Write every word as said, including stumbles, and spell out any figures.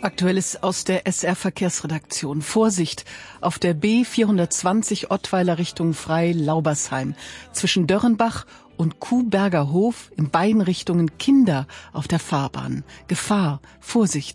Aktuelles aus der S R-Verkehrsredaktion. Vorsicht auf der B vierhundertzwanzig Ottweiler Richtung Frei-Laubersheim. Zwischen Dörrenbach und Kuhberger Hof in beiden Richtungen Kinder auf der Fahrbahn. Gefahr, Vorsicht.